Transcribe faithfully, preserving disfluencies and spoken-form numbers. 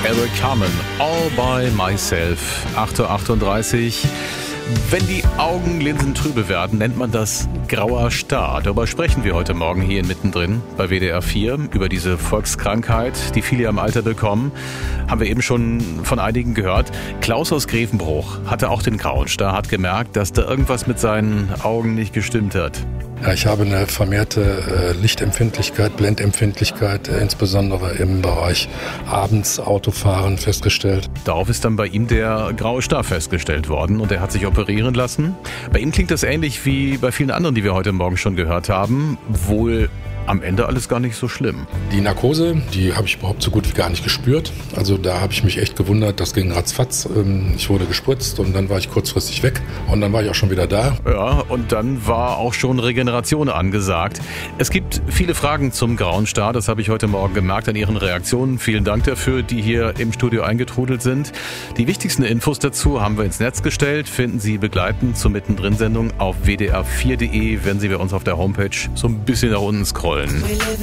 Eric Carmen, All by Myself, acht Uhr achtunddreißig. Wenn die Augenlinsen trübe werden, nennt man das grauer Star. Darüber sprechen wir heute Morgen hier in Mittendrin bei W D R vier, über diese Volkskrankheit, die viele im Alter bekommen. Haben wir eben schon von einigen gehört. Klaus aus Grevenbruch hatte auch den grauen Star, hat gemerkt, dass da irgendwas mit seinen Augen nicht gestimmt hat. Ja, ich habe eine vermehrte äh, Lichtempfindlichkeit, Blendempfindlichkeit, äh, insbesondere im Bereich abends Autofahren festgestellt. Darauf ist dann bei ihm der graue Star festgestellt worden und er hat sich operieren lassen. Bei ihm klingt das ähnlich wie bei vielen anderen, die wir heute Morgen schon gehört haben. Wohl am Ende alles gar nicht so schlimm. Die Narkose, die habe ich überhaupt so gut wie gar nicht gespürt. Also da habe ich mich echt gewundert, das ging ratzfatz. Ich wurde gespritzt und dann war ich kurzfristig weg und dann war ich auch schon wieder da. Ja, und dann war auch schon Regeneration angesagt. Es gibt viele Fragen zum grauen Star, das habe ich heute Morgen gemerkt an Ihren Reaktionen. Vielen Dank dafür, die hier im Studio eingetrudelt sind. Die wichtigsten Infos dazu haben wir ins Netz gestellt, finden Sie begleitend zur Mittendrin-Sendung auf w d r vier punkt d e, wenn Sie bei uns auf der Homepage so ein bisschen nach unten scrollen.